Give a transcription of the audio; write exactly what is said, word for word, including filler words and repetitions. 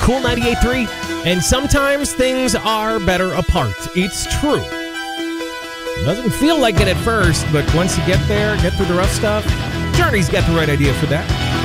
Cool ninety-eight point three. And sometimes things are better apart. It's true. It doesn't feel like it at first, but once you get there, get through the rough stuff, Journey's got the right idea for that.